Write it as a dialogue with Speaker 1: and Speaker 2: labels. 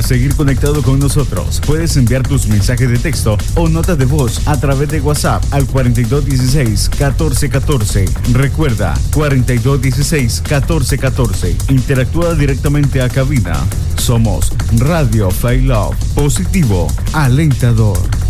Speaker 1: seguir conectado con nosotros, puedes enviar tus mensajes de texto o notas de voz a través de WhatsApp al 4216-1414. Recuerda, 4216-1414. Interactúa directamente a cabina. Somos Radio Fay Love, positivo, alentador.